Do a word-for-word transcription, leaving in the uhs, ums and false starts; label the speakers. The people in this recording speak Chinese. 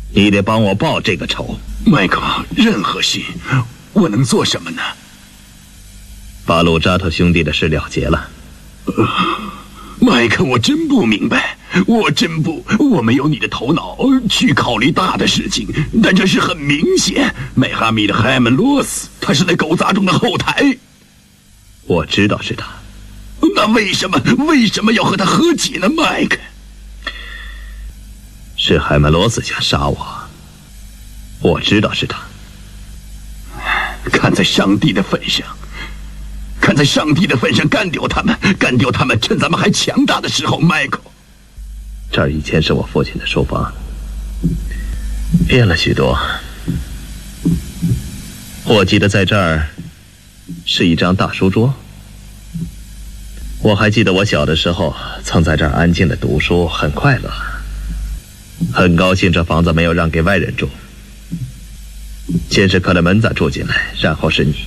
Speaker 1: 你得帮我报这个仇。
Speaker 2: 麦克，任何信，我能做什么呢？
Speaker 1: 把鲁扎特兄弟的事了结了。
Speaker 2: 呃，麦克，我真不明白，我真不，我没有你的头脑去考虑大的事情。但这是很明显，迈哈密的海门罗斯，他是那狗杂种的后台。
Speaker 1: 我知道是他。
Speaker 2: 那为什么为什么要和他和解呢，麦克？
Speaker 1: 是海门罗斯想杀我。我知道是他。
Speaker 2: 看在上帝的份上，看在上帝的份上，干掉他们，干掉他们，趁咱们还强大的时候，迈克。
Speaker 1: 这儿以前是我父亲的书房，变了许多。我记得在这儿是一张大书桌。我还记得我小的时候曾在这儿安静的读书，很快乐，很高兴这房子没有让给外人住。先是克莱门子住进来，然后是你。